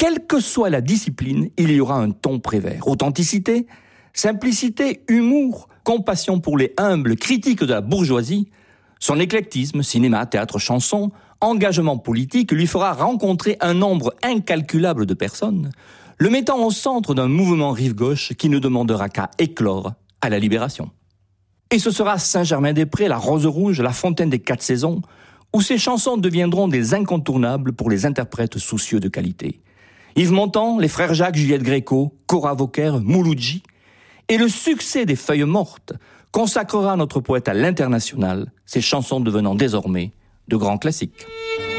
Quelle que soit la discipline, il y aura un ton Prévert. Authenticité, simplicité, humour, compassion pour les humbles, critique de la bourgeoisie. Son éclectisme, cinéma, théâtre, chanson, engagement politique lui fera rencontrer un nombre incalculable de personnes, le mettant au centre d'un mouvement rive-gauche qui ne demandera qu'à éclore à la Libération. Et ce sera Saint-Germain-des-Prés, la Rose Rouge, la Fontaine des 4 saisons, où ces chansons deviendront des incontournables pour les interprètes soucieux de qualité. Yves Montand, les frères Jacques, Juliette Gréco, Cora Vauquer, Mouloudji, et le succès des Feuilles mortes consacrera notre poète à l'international, ses chansons devenant désormais de grands classiques.